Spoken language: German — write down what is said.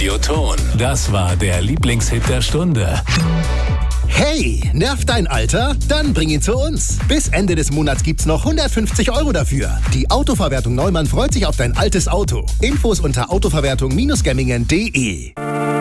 Radioton. Das war der Lieblingshit der Stunde. Hey, nervt dein Alter? Dann bring ihn zu uns. Bis Ende des Monats gibt's noch 150 € dafür. Die Autoverwertung Neumann freut sich auf dein altes Auto. Infos unter autoverwertung-gemmingen.de.